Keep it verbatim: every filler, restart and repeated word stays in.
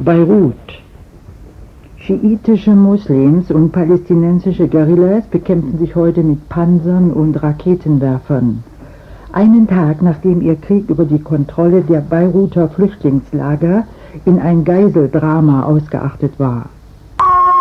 Beirut. Schiitische Moslems und palästinensische Guerillas bekämpfen sich heute mit Panzern und Raketenwerfern. Einen Tag nachdem ihr Krieg über die Kontrolle der Beiruter Flüchtlingslager in ein Geiseldrama ausgeartet war.